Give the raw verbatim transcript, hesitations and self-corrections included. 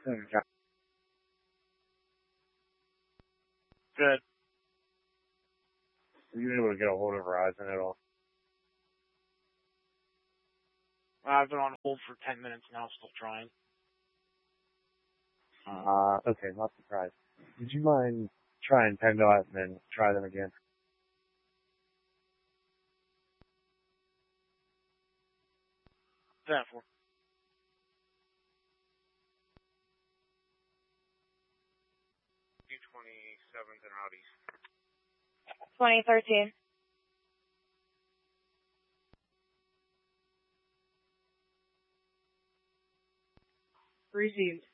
Okay. Good. Were you able to get a hold of Verizon at all? I've been on hold for ten minutes now, still trying. Uh, okay, not surprised. Would you mind trying PennDOT and then try them again? That for twenty-sevens and Audis. twenty thirteen. Received.